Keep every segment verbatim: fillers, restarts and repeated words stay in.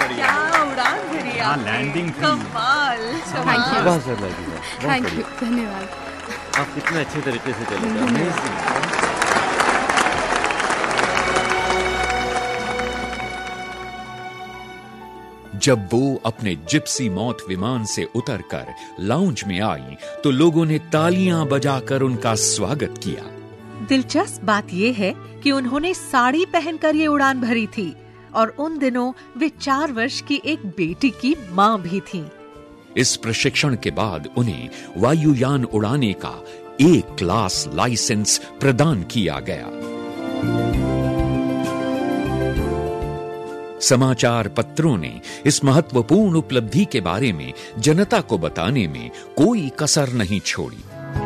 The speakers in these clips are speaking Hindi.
बढ़िया। क्या उड़ान भरी हाँ, आपने। लैंडिंग थी। कमाल थैंक यू बहुत सर लगी बहुत थैंक बढ़िया। यू धन्यवाद। आप कितने अच्छे तरीके से चले गए। Amazing। जब वो अपने जिप्सी मौत विमान से उतरकर लाउंज में आई तो लोगों ने तालियां बजाकर उनका स्वागत किया। दिलचस्प बात यह है कि उन्होंने साड़ी पहनकर ये उड़ान भरी थी और उन दिनों वे चार वर्ष की एक बेटी की मां भी थीं। इस प्रशिक्षण के बाद उन्हें वायुयान उड़ाने का ए क्लास लाइसेंस प्रदान किया गया। समाचार पत्रों ने इस महत्वपूर्ण उपलब्धि के बारे में जनता को बताने में कोई कसर नहीं छोड़ी।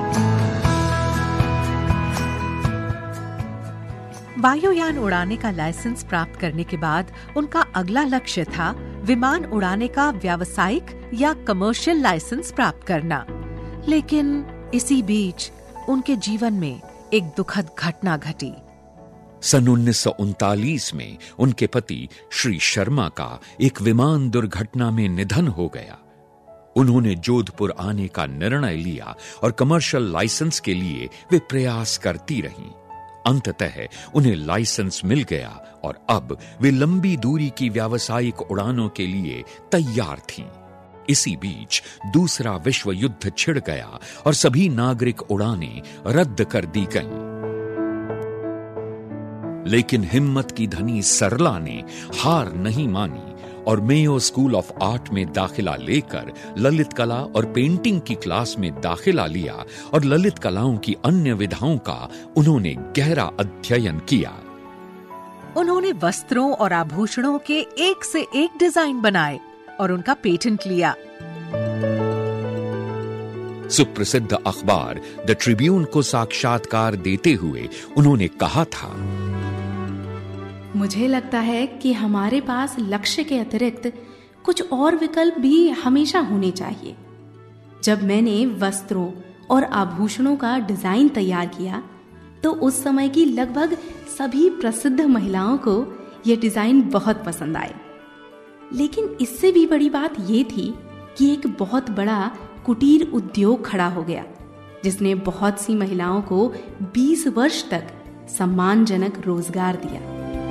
वायुयान उड़ाने का लाइसेंस प्राप्त करने के बाद उनका अगला लक्ष्य था विमान उड़ाने का व्यावसायिक या कमर्शियल लाइसेंस प्राप्त करना। लेकिन इसी बीच उनके जीवन में एक दुखद घटना घटी। सन उन्नीस सौ उनतालीस में उनके पति श्री शर्मा का एक विमान दुर्घटना में निधन हो गया। उन्होंने जोधपुर आने का निर्णय लिया और कमर्शियल लाइसेंस के लिए वे प्रयास करती रहीं। अंततः उन्हें लाइसेंस मिल गया और अब वे लंबी दूरी की व्यावसायिक उड़ानों के लिए तैयार थीं। इसी बीच दूसरा विश्व युद्ध छिड़ गया और सभी नागरिक उड़ानें रद्द कर दी गईं। लेकिन हिम्मत की धनी सरला ने हार नहीं मानी और मेयो स्कूल ऑफ आर्ट में दाखिला लेकर ललित कला और पेंटिंग की क्लास में दाखिला लिया और ललित कलाओं की अन्य विधाओं का उन्होंने गहरा अध्ययन किया। उन्होंने वस्त्रों और आभूषणों के एक से एक डिजाइन बनाए और उनका पेटेंट लिया। सुप्रसिद्ध अखबार द ट्रिब्यून को साक्षात्कार देते हुए उन्होंने कहा था, मुझे लगता है कि हमारे पास लक्ष्य के अतिरिक्त कुछ और विकल्प भी हमेशा होने चाहिए। जब मैंने वस्त्रों और आभूषणों का डिजाइन तैयार किया तो उस समय की लगभग सभी प्रसिद्ध महिलाओं को यह डिजाइन बहुत पसंद आए। लेकिन इससे भी बड़ी बात यह थी कि एक बहुत बड़ा कुटीर उद्योग खड़ा हो गया जिसने बहुत सी महिलाओं को बीस वर्ष तक सम्मानजनक रोजगार दिया।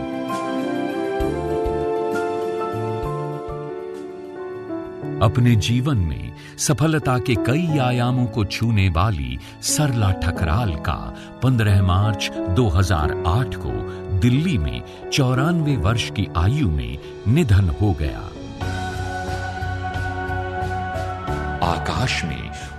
अपने जीवन में सफलता के कई आयामों को छूने वाली सरला ठकराल का पंद्रह मार्च दो हज़ार आठ को दिल्ली में चौरानवे वर्ष की आयु में निधन हो गया। आकाश में